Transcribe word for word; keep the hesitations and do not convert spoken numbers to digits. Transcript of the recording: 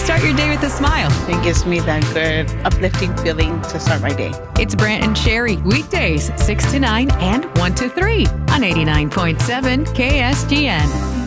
Start your day with a smile. It gives me that good, uplifting feeling to start my day. It's Brant and Sherry, weekdays, six to nine and one to three on eighty-nine point seven K S G N.